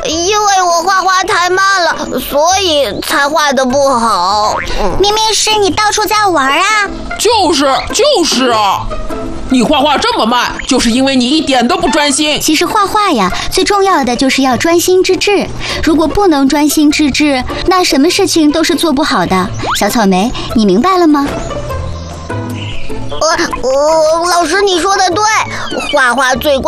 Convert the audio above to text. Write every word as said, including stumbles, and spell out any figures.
因为我画画太慢了，所以才画得不好。 明明是你到处在玩啊！ 就是就是啊！你画画这么慢，就是因为你一点都不专心。 其实画画呀，最重要的就是要专心致志。如果不能专心致志，那什么事情都是做不好的。小草莓，你明白了吗？ 呃呃，老师你说的对，画画最关